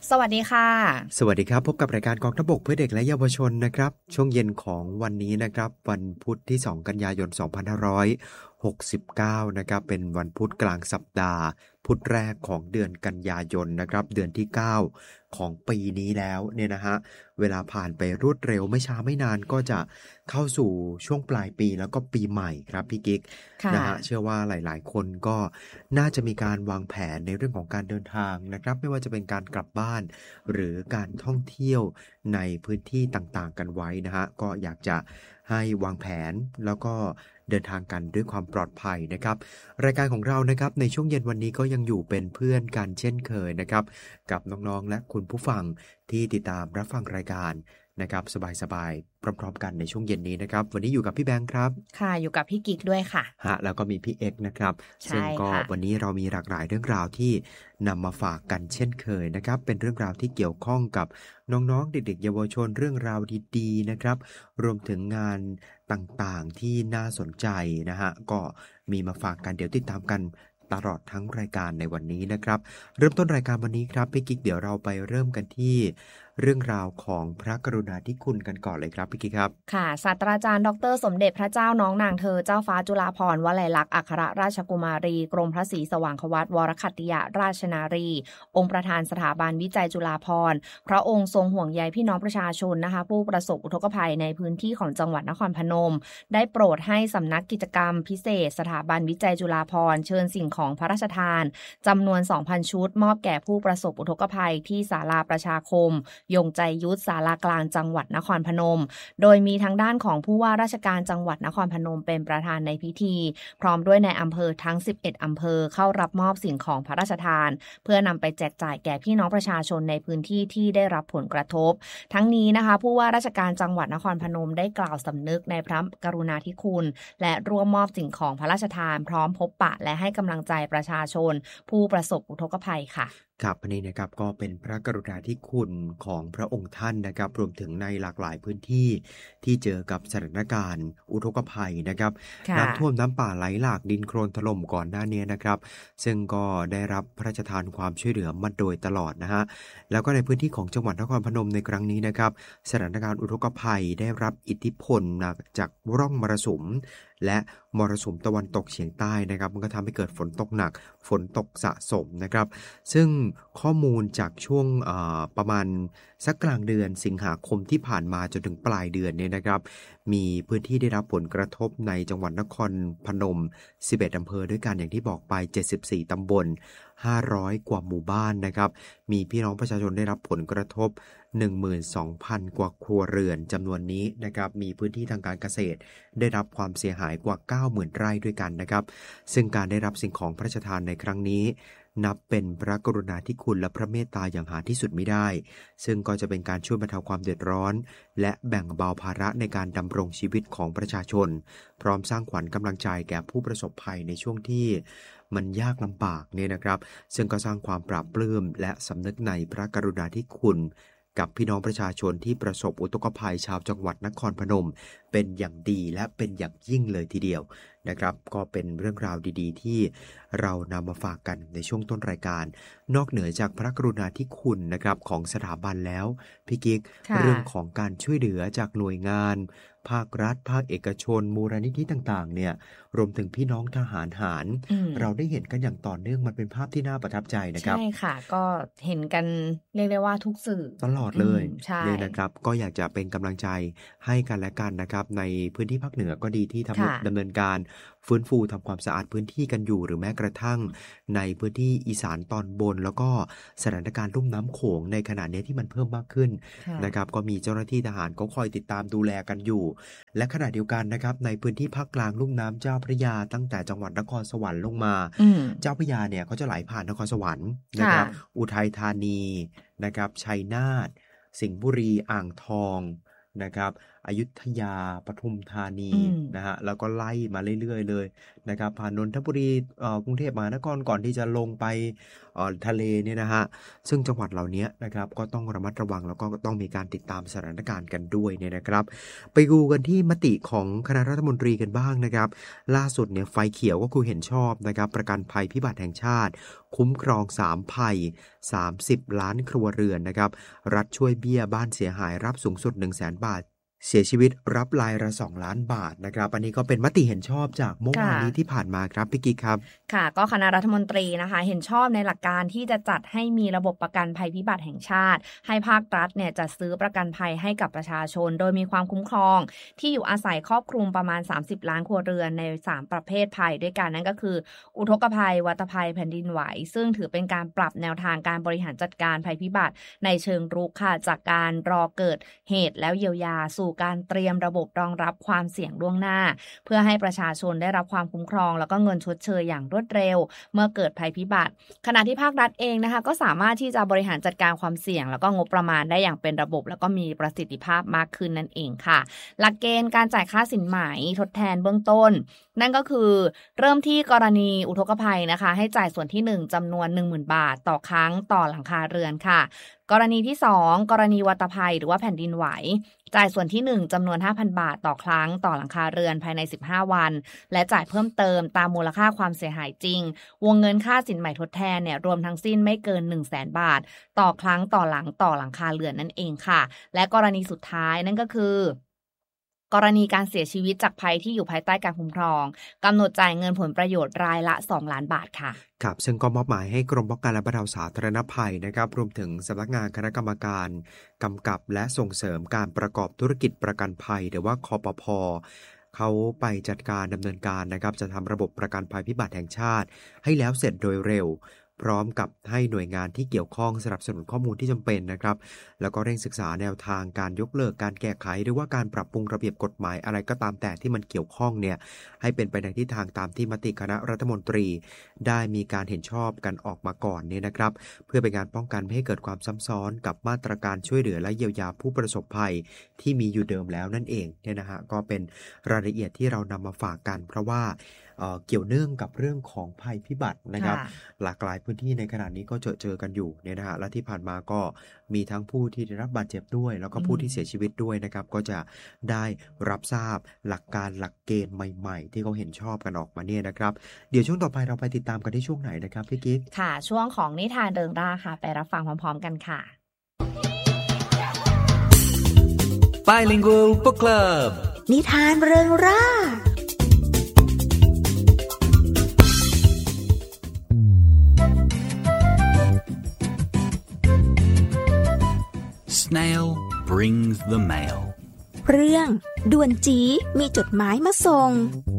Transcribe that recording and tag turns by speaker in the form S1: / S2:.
S1: สวัสดีค่ะ
S2: สวัสดีครับพบกับรายการกองทัพบกเพื่อเด็กและเยาวชนนะครับช่วงเย็นของวันนี้นะครับวันพุธที่2กันยายน2569นะครับเป็นวันพุธกลางสัปดาห์พุธแรกของเดือนกันยายนนะครับเดือนที่9ของปีนี้แล้วเนี่ยนะฮะเวลาผ่านไปรวดเร็วไม่ช้าไม่นานก็จะเข้าสู่ช่วงปลายปีแล้วก็ปีใหม่ครับพี่กิ๊กนะฮะเชื่อว่าหลายๆคนก็น่าจะมีการวางแผนในเรื่องของการเดินทางนะครับไม่ว่าจะเป็นการกลับบ้านหรือการท่องเที่ยวในพื้นที่ต่างๆกันไว้นะฮะก็อยากจะให้วางแผนแล้วก็เดินทางกันด้วยความปลอดภัยนะครับรายการของเรานะครับในช่วงเย็นวันนี้ก็ยังอยู่เป็นเพื่อนกันเช่นเคยนะครับกับน้องๆและคุณผู้ฟังที่ติดตามรับฟังรายการนะครับสบายๆพร้อมๆกันในช่วงเย็นนี้นะครับวันนี้อยู่กับพี่แบงค์ครับ
S1: ค่ะอยู่กับพี่กิ๊กด้วยค่ะ
S2: แล้วก็มีพี่เอกนะครับซึ่งก็วันนี้เรามีหลากหลายเรื่องราวที่นำมาฝากกันเช่นเคยนะครับเป็นเรื่องราวที่เกี่ยวข้องกับน้องๆเด็กๆเยาวชนเรื่องราวดีๆนะครับรวมถึงงานต่างๆที่น่าสนใจนะฮะก็มีมาฝากกันเดี๋ยวติดตามกันตลอดทั้งรายการในวันนี้นะครับเริ่มต้นรายการวันนี้ครับพี่กิ๊กเดี๋ยวเราไปเริ่มกันที่เรื่องราวของพระกรุณาธิคุณกันก่อนเลยครับพี่กิ๊กครับ
S1: ค่ะศาสตราจารย์ดร.สมเด็จพระเจ้าน้องนางเธอเจ้าฟ้าจุฬาภรณ์วลัยลักษณ์อัครราชกุมารีกรมพระศรีสว่างควัตวรคัตติยราชนารีองค์ประธานสถาบันวิจัยจุฬาภรณ์พระองค์ทรงห่วงใยพี่น้องประชาชนนะคะผู้ประสบอุทกภัยในพื้นที่ของจังหวัดนครพนมได้โปรดให้สำนักกิจกรรมพิเศษสถาบันวิจัยจุฬาภรณ์เชิญสิ่งของพระราชทานจำนวน 2,000 ชุดมอบแก่ผู้ประสบอุทกภัยที่ศาลาประชาคมยงใจยุทธศาลากลางจังหวัดนครพนมโดยมีทางด้านของผู้ว่าราชการจังหวัดนครพนมเป็นประธานในพิธีพร้อมด้วยในอำเภอทั้ง11อำเภอเข้ารับมอบสิ่งของพระราชทานเพื่อนำไปแจกจ่ายแก่พี่น้องประชาชนในพื้นที่ที่ได้รับผลกระทบทั้งนี้นะคะผู้ว่าราชการจังหวัดนครพนมได้กล่าวสำนึกในพระกรุณาธิคุณและร่วมมอบสิ่งของพระราชทานพร้อมพบปะและให้กำลังใจประชาชนผู้ประสบอุทกภัยค่ะ
S2: ครับอันนี้นะครับก็เป็นพระกรุณาธิคุณของพระองค์ท่านนะครับรวมถึงในหลากหลายพื้นที่ที่เจอกับสถานการณ์อุทกภัยนะครับน้ำท่วมน้ำป่าไหลหลากดินโคลนถล่มก่อนหน้านี้นะครับซึ่งก็ได้รับพระราชทานความช่วยเหลือมาโดยตลอดนะฮะแล้วก็ในพื้นที่ของจังหวัดนครพนมในครั้งนี้นะครับสถานการณ์อุทกภัยได้รับอิทธิพลจากร่องมรสุมและมรสุมตะวันตกเฉียงใต้นะครับมันก็ทำให้เกิดฝนตกหนักฝนตกสะสมนะครับซึ่งข้อมูลจากช่วงประมาณสักกลางเดือนสิงหาคมที่ผ่านมาจนถึงปลายเดือนเนี่ยนะครับมีพื้นที่ได้รับผลกระทบในจังหวัดนครพนม11อำเภอด้วยกันอย่างที่บอกไป74ตำบล500กว่าหมู่บ้านนะครับมีพี่น้องประชาชนได้รับผลกระทบ 12,000 กว่าครัวเรือนจำนวนนี้นะครับมีพื้นที่ทางการเกษตรได้รับความเสียหายกว่า 90,000 ไร่ด้วยกันนะครับซึ่งการได้รับสิ่งของพระราชทานในครั้งนี้นับเป็นพระกรุณาธิคุณและพระเมตตาอย่างหาที่สุดมิได้ซึ่งก็จะเป็นการช่วยบรรเทาความเดือดร้อนและแบ่งเบาภาระในการดำรงชีวิตของประชาชนพร้อมสร้างขวัญกำลังใจแก่ผู้ประสบภัยในช่วงที่มันยากลำบากเนี่ยนะครับซึ่งก็สร้างความปราบปลื้มและสำนึกในพระกรุณาธิคุณกับพี่น้องประชาชนที่ประสบอุทกภัยชาวจังหวัดนครพนมเป็นอย่างดีและเป็นอย่างยิ่งเลยทีเดียวนะครับก็เป็นเรื่องราวดีๆที่เรานำมาฝากกันในช่วงต้นรายการนอกเหนือจากพระกรุณาธิคุณนะครับของสถาบันแล้วพี่กิ๊กเรื่องของการช่วยเหลือจากหน่วยงานภาครัฐภาคเอกชนมูลนิธิต่างๆเนี่ยรวมถึงพี่น้องทหารเราได้เห็นกันอย่างต่อเนื่องมันเป็นภาพที่น่าประทับใจนะครับ
S1: ใช่ค่ะก็เห็นกันเรียกได้ว่าทุกสื่อ
S2: ตลอดเลย
S1: เนี่ย
S2: นะครับก็อยากจะเป็นกำลังใจให้กันและกันนะครับในพื้นที่ภาคเหนือก็ดีที่ดำเนินการฟื้นฟูทำความสะอาดพื้นที่กันอยู่หรือแม้กระทั่งในพื้นที่อีสานตอนบนแล้วก็สถานการณ์ลุ่มน้ำโขงในขณะนี้ที่มันเพิ่มมากขึ้นนะครับก็มีเจ้าหน้าที่ทหารก็คอยติดตามดูแลกันอยู่และขณะเดียวกันนะครับในพื้นที่ภาคกลางลุ่มน้ำเจ้าพระยาตั้งแต่จังหวัดนครสวรรค์ลงมาเจ้าพระยาเนี่ยเขาจะไหลผ่านนครสวรรค์นะครับอุทัยธานีนะครับชัยนาทสิงห์บุรีอ่างทองนะครับอยุธยาปทุมธานีนะฮะแล้วก็ไล่มาเรื่อยๆเลยนะครับผ่านนนทบุรีกรุงเทพมหานครก่อนที่จะลงไปทะเลเนี่ยนะฮะซึ่งจังหวัดเหล่านี้นะครับก็ต้องระมัดระวังแล้วก็ต้องมีการติดตามสถานการณ์กันด้วยเนี่ยนะครับไปดูกันที่มติของคณะรัฐมนตรีกันบ้างนะครับล่าสุดเนี่ยไฟเขียวก็คือเห็นชอบนะครับประกันภัยพิบัติแห่งชาติคุ้มครอง3ภัย30ล้านครัวเรือนนะครับรัฐช่วยเบี้ยบ้านเสียหายรับสูงสุด 100,000 บาทเสียชีวิตรับรายละ2 ล้านบาทนะครับอันนี้ก็เป็นมติเห็นชอบจากเมื่อวานนี้ที่ผ่านมาครับพี่กิ๊กครับ
S1: ค่ะก็คณะรัฐมนตรีนะคะเห็นชอบในหลักการที่จะจัดให้มีระบบประกันภัยพิบัติแห่งชาติให้ภาครัฐเนี่ยจัดซื้อประกันภัยให้กับประชาชนโดยมีความคุ้มครองที่อยู่อาศัยครอบคลุมประมาณ30ล้านครัวเรือนใน3ประเภทภัยด้วยกันนั่นก็คืออุทกภัยวัตภัยแผ่นดินไหวซึ่งถือเป็นการปรับแนวทางการบริหารจัดการภัยพิบัติในเชิงรุกค่ะจากการรอเกิดเหตุแล้วเยียวยาสู่การเตรียมระบบรองรับความเสี่ยงล่วงหน้าเพื่อให้ประชาชนได้รับความคุ้มครองแล้วก็เงินชดเชยอย่างรวดเร็วเมื่อเกิดภัยพิบัติขณะที่ภาครัฐเองนะคะก็สามารถที่จะบริหารจัดการความเสี่ยงแล้วก็งบประมาณได้อย่างเป็นระบบแล้วก็มีประสิทธิภาพมากขึ้นนั่นเองค่ะหลักเกณฑ์การจ่ายค่าสินไหมทดแทนเบื้องต้นนั่นก็คือเริ่มที่กรณีอุทกภัยนะคะให้จ่ายส่วนที่1จำนวน 10,000 บาทต่อครั้งต่อหลังคาเรือนค่ะกรณีที่2กรณีวัตภัยหรือว่าแผ่นดินไหวจ่ายส่วนที่1จำนวน 5,000 บาทต่อครั้งต่อหลังคาเรือนภายใน15วันและจ่ายเพิ่มเติมตามมูลค่าความเสียหายจริงวงเงินค่าสินใหม่ทดแทนเนี่ยรวมทั้งสิ้นไม่เกิน 100,000 บาทต่อครั้งต่อหลังคาเรือนนั่นเองค่ะและกรณีสุดท้ายนั่นก็คือกรณีการเสียชีวิตจากภัยที่อยู่ภายใต้การคุ้มครองกำหนดจ่ายเงินผลประโยชน์รายละ2 ล้านบาทค่ะ
S2: ครับซึ่งก็มอบหมายให้กรมป้องกันและบรรเทาสาธารณภัยนะครับรวมถึงสำนักงานคณะกรรมการกำกับและส่งเสริมการประกอบธุรกิจประกันภัยหรือว่าคปภ.เขาไปจัดการดำเนินการนะครับจะทำระบบประกันภัยพิบัติแห่งชาติให้แล้วเสร็จโดยเร็วพร้อมกับให้หน่วยงานที่เกี่ยวข้องสนับสนุนข้อมูลที่จำเป็นนะครับแล้วก็เร่งศึกษาแนวทางการยกเลิกการแก้ไขหรือว่าการปรับปรุงระเบียบกฎหมายอะไรก็ตามแต่ที่มันเกี่ยวข้องเนี่ยให้เป็นไปในทิศทางตามที่มติคณะรัฐมนตรีได้มีการเห็นชอบกันออกมาก่อนเนี่ยนะครับเพื่อเป็นการป้องกันไม่ให้เกิดความซ้ำซ้อนกับมาตรการช่วยเหลือและเยียวยาผู้ประสบภัยที่มีอยู่เดิมแล้วนั่นเองเนี่ยนะฮะก็เป็นรายละเอียดที่เรานำมาฝากกันเพราะว่าเกี่ยวเนื่องกับเรื่องของภัยพิบัตินะครับหลากหลายพื้นที่ในขณะนี้ก็เจอกันอยู่เนี่ยนะฮะและที่ผ่านมาก็มีทั้งผู้ที่ได้รับบาดเจ็บด้วยแล้วก็ผู้ที่เสียชีวิตด้วยนะครับก็จะได้รับทราบหลักการหลักเกณฑ์ใหม่ๆที่เขาเห็นชอบกันออกมาเนี่ยนะครับเดี๋ยวช่วงต่อไปเราไปติดตามกันที่ช่วงไหนนะครับพี่กิ๊ก
S1: ค่ะช่วงของนิทานเริงร่าค่ะไปรับฟังพร้อมๆกันค่ะ
S3: Bilingual Book Club
S4: นิทานเริงร่า
S3: Snail brings the mail
S4: เรื่องด่วนจีมีจดหมายมาส่ง